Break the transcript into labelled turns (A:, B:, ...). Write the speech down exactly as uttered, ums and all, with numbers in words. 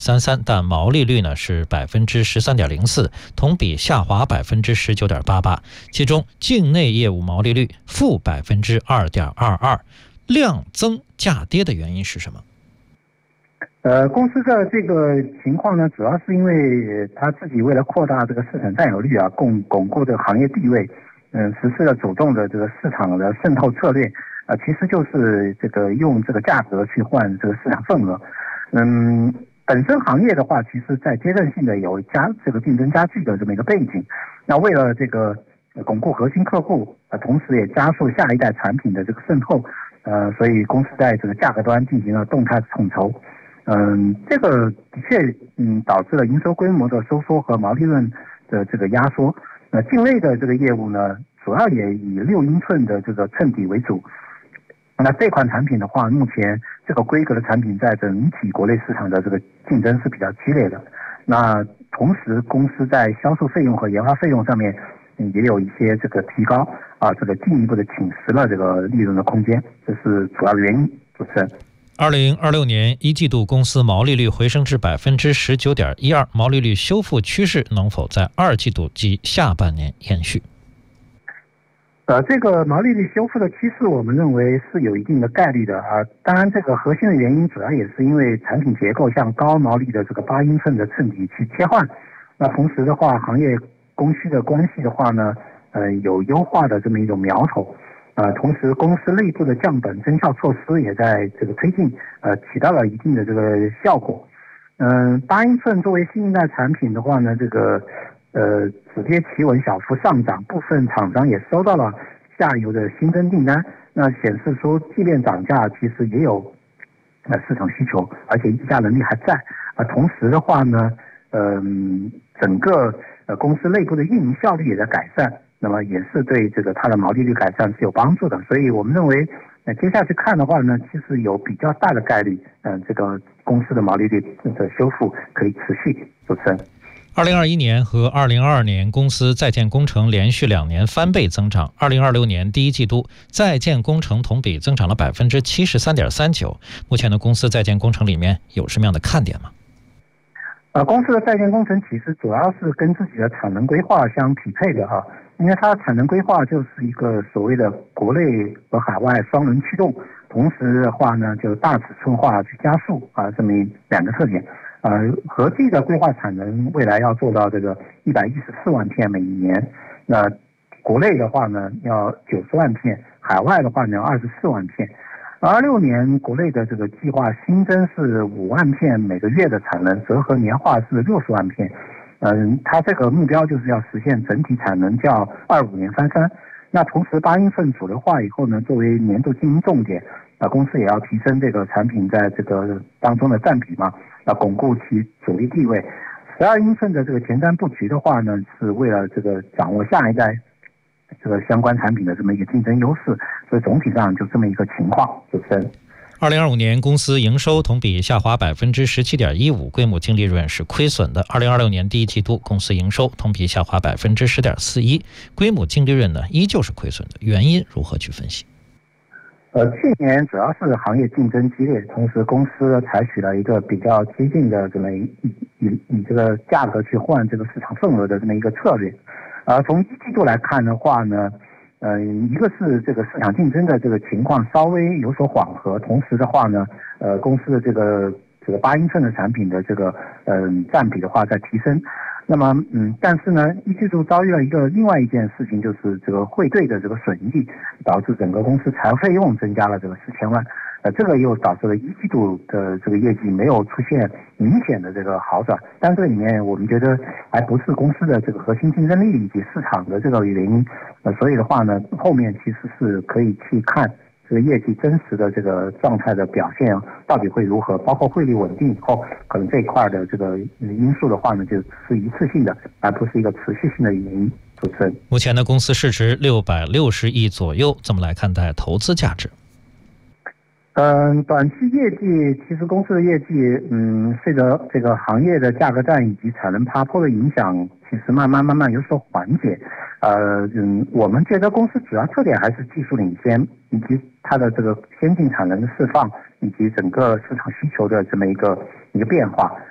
A: 三三，但毛利率呢是百分之十三点零四，同比下滑百分之十九点八八。其中境内业务毛利率负百分之二点二二，量增价跌的原因是什么？
B: 呃，公司的这个情况呢，主要是因为他自己为了扩大这个市场占有率啊，巩巩固这个行业地位，嗯、呃，实施了主动的这个市场的渗透策略啊、呃，其实就是这个用这个价格去换这个市场份额，嗯。本身行业的话，其实在阶段性的有加这个竞争加剧的这么一个背景。那为了这个巩固核心客户，呃，同时也加速下一代产品的这个渗透，呃，所以公司在这个价格端进行了动态统筹。嗯，这个的确嗯导致了营收规模的收缩和毛利润的这个压缩。那境内的这个业务呢，主要也以六英寸的这个衬底为主。那这款产品的话，目前这个规格的产品在整体国内市场的这个竞争是比较激烈的。那同时，公司在销售费用和研发费用上面也有一些这个提高啊，这个进一步的侵蚀了这个利润的空间，这是主要的原因。主持人。
A: 二零二六年一季度公司毛利率回升至百分之十九点一二，毛利率修复趋势能否在二季度及下半年延续？
B: 呃，这个毛利率修复的趋势，我们认为是有一定的概率的啊。当然，这个核心的原因主要也是因为产品结构向高毛利的这个八英寸的衬底去切换。那同时的话，行业供需的关系的话呢，呃，有优化的这么一种苗头。呃，同时公司内部的降本增效措施也在这个推进，呃，起到了一定的这个效果。嗯、呃，八英寸作为新一代产品的话呢，这个。呃，止跌企稳，小幅上涨，部分厂商也收到了下游的新增订单，那显示出即便涨价，其实也有呃市场需求，而且议价能力还在。啊，同时的话呢，嗯、呃，整个呃公司内部的运营效率也在改善，那么也是对这个它的毛利率改善是有帮助的。所以我们认为，呃，接下去看的话呢，其实有比较大的概率，嗯、呃，这个公司的毛利率的修复可以持续。主持人。
A: 二零二一年和二零二二年，公司在建工程连续两年翻倍增长。二零二六年第一季度，在建工程同比增长了百分之七十三点三九。目前的公司在建工程里面有什么样的看点吗？
B: 呃，公司的在建工程其实主要是跟自己的产能规划相匹配的哈，因为它产能规划就是一个所谓的国内和海外双轮驱动，同时的话呢，就大尺寸化去加速啊，这么两个特点。呃，合计的规划产能未来要做到这个一百一十四万片每一年，那国内的话呢要九十万片，海外的话呢要二十四万片。二六年国内的这个计划新增是五万片每个月的产能，折合年化是六十万片。嗯，它这个目标就是要实现整体产能较二五年翻番。那同时八英寸主流化以后呢，作为年度经营重点，啊，公司也要提升这个产品在这个当中的占比嘛。要巩固其主力地位。十二英寸的这个前瞻布局的话呢，是为了这个掌握下一代这个相关产品的这么一个竞争优势，所以总体上就这么一个情况。主持人。
A: 二零二五年公司营收同比下滑百分之十七点一五，规模净利润是亏损的。二零二六年第一季度，公司营收同比下滑百分之十点四一，规模净利润呢依旧是亏损的，原因如何去分析？
B: 呃，去年主要是行业竞争激烈，同时公司采取了一个比较激进的这么以以以这个价格去换这个市场份额的这么一个策略。呃，从一季度来看的话呢，呃，一个是这个市场竞争的这个情况稍微有所缓和，同时的话呢，呃，公司的这个这个八英寸的产品的这个嗯、呃、占比的话在提升。那么，嗯，但是呢，一季度遭遇了一个另外一件事情，就是这个汇兑的这个损益，导致整个公司财务费用增加了这个四千万，呃，这个又导致了一季度的这个业绩没有出现明显的这个好转。但这里面我们觉得还不是公司的这个核心竞争力以及市场的这个原因，呃，所以的话呢，后面其实是可以去看这个业绩真实的这个状态的表现到底会如何，包括汇率稳定以后，可能这一块的这个因素的话呢，就是一次性的，而不是一个持续性的原因。主持人。
A: 目前的公司市值六百六十亿左右，怎么来看待投资价值？
B: 嗯，短期业绩其实公司的业绩，嗯，随着这个行业的价格战以及产能爬坡的影响，其实慢慢慢慢有所缓解。呃，嗯，我们觉得公司主要特点还是技术领先，以及它的这个先进产能的释放，以及整个市场需求的这么一个一个变化。